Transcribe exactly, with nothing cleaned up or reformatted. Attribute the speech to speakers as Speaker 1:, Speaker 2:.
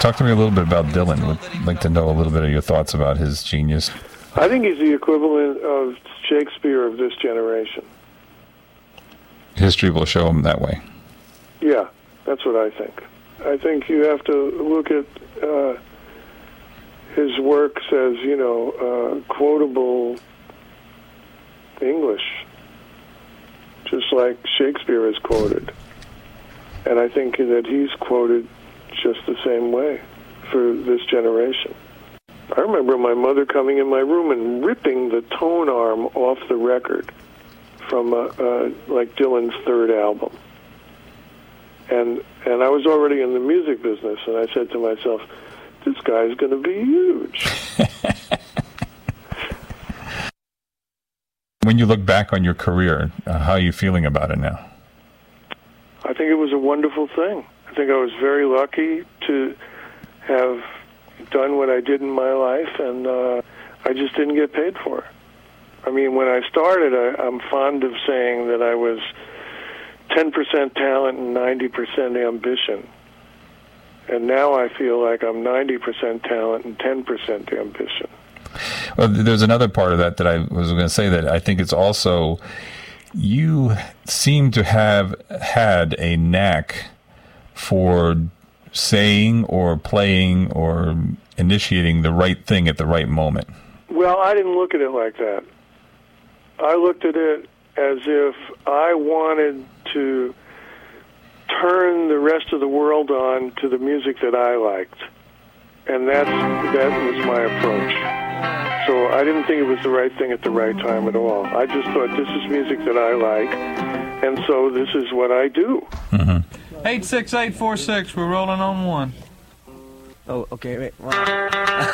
Speaker 1: Talk to me a little bit about Dylan. I'd like to know a little bit of your thoughts about his genius.
Speaker 2: I think he's the equivalent of Shakespeare of this generation.
Speaker 1: History will show him that way.
Speaker 2: Yeah, that's what I think. I think you have to look at uh, his works as, you know, uh, quotable English, just like Shakespeare is quoted. And I think that he's quoted just the same way for this generation. I remember my mother coming in my room and ripping the tone arm off the record from, uh, uh, like, Dylan's third album. And and I was already in the music business, and I said to myself, this guy's going to be huge.
Speaker 1: When you look back on your career, uh, how are you feeling about it now?
Speaker 2: I think it was a wonderful thing. I think I was very lucky to have done what I did in my life, and uh, I just didn't get paid for it. I mean, when I started, I, I'm fond of saying that I was ten percent talent and ninety percent ambition. And now I feel like I'm ninety percent talent and ten percent ambition.
Speaker 1: Well, there's another part of that that I was going to say, that I think it's also, you seem to have had a knack for saying or playing or initiating the right thing at the right moment.
Speaker 2: Well, I didn't look at it like that. I looked at it as if I wanted to turn the rest of the world on to the music that I liked. And that's, that was my approach. So I didn't think it was the right thing at the right time at all. I just thought, this is music that I like, and so this is what I do.
Speaker 1: Mm-hmm.
Speaker 3: eight six eight four six, we're rolling on one.
Speaker 4: Oh, okay, wait. Wow.